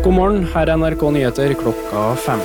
God morgen, her er NRK Nyheter klokka 5.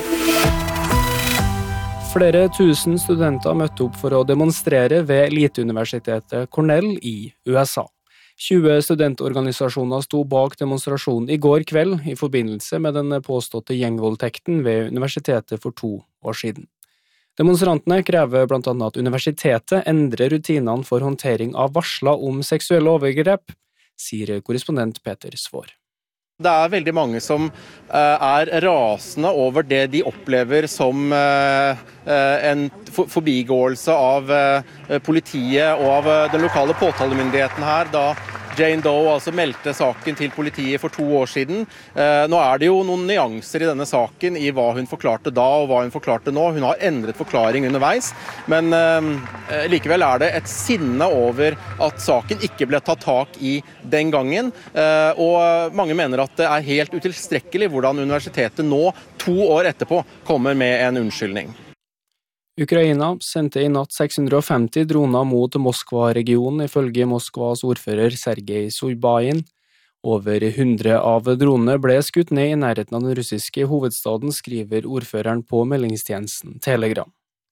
Flere tusen studenter møtte opp for å demonstrere ved eliteuniversitetet Cornell i USA. 20 studentorganisasjoner sto bak demonstrasjonen i går kveld i forbindelse med den påståtte gjengvoldtekten ved universitetet for 2 år siden. Demonstrantene krever blant annet at universitetet endrer rutinene for håndtering av varsler om seksuelle overgrep, sier korrespondent Peter Svår. Det er veldig mange som er rasende over det de opplever som en forbigåelse av politiet og av den lokale påtalemyndigheten her, da Jane Doe altså meldte saken til politiet for 2 år siden. Nå er det jo noen nyanser i denne saken i hva hun forklarte da og hva hun forklarte nå. Hun har endret forklaring underveis, men likevel er det et sinne over at saken ikke ble tatt tak i den gangen. Og mange mener at det er helt utilstrekkelig hvordan universitetet nå, 2 år etterpå, kommer med en unnskyldning. Ukraina sendte i natt 650 droner mot Moskva-regionen, ifølge Moskvas ordfører Sergej Sobyanin. Over 100 av dronene ble skutt ned i nærheten av den russiske hovedstaden, skriver ordføreren på meldingstjenesten Telegram.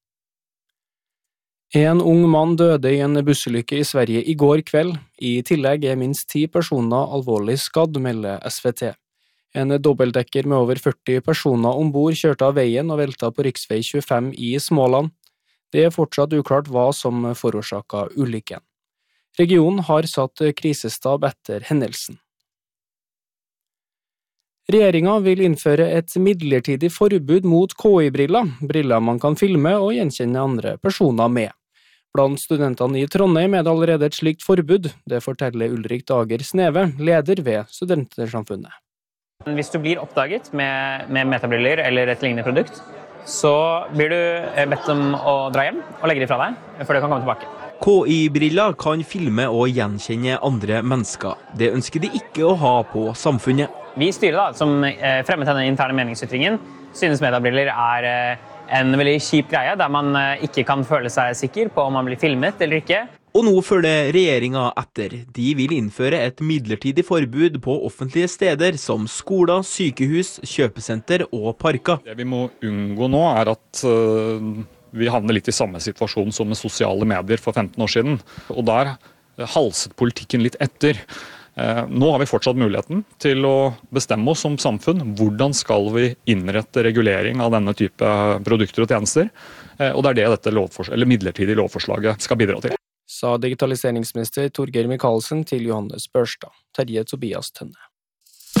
En ung mann døde i en bussulykke i Sverige i går kveld. I tillegg er minst 10 personer alvorlig skadd, melder SVT. En dobbeltdekker med over 40 personer ombord kjørte av veien og velta på riksvei 25 i Småland. Det er fortsatt uklart hva som forårsaket ulykken. Regionen har satt krisestab etter hendelsen. Regjeringen vil innføre et midlertidig forbud mot KI-briller, briller man kan filme og gjenkjenne andre personer med. Blant studentene i Trondheim er det allerede et slikt forbud, det forteller Ulrik Dager Sneve, leder ved Studentersamfunnet. Hvis du blir oppdaget med metabriller eller et lignende produkt, så blir du bedt om å dra hjem og legge de fra deg, for det kan komme tilbake. KI-briller kan filme og gjenkjenne andre mennesker. Det ønsker de ikke å ha på samfunnet. Vi i styret som fremmet denne interne meningsytringen, synes metabriller er en veldig kjip greie, der man ikke kan føle seg sikker på om man blir filmet eller ikke. Og nå følger regjeringen etter. De vil innføre et midlertidig forbud på offentlige steder som skoler, sykehus, kjøpesenter og parker. Det vi må unngå nå er at vi havner litt i samme situasjon som med sosiale medier for 15 år siden. Og der halset politikken litt etter. Nå har vi fortsatt muligheten til å bestemme oss som samfunn hvordan skal vi innrette regulering av denne type produkter og tjenester. Og det er det dette midlertidige lovforslaget skal bidra til. Sa digitaliseringsminister Torgeir Micaelsen til Johannes Børstad. Terje Tobias Tønne.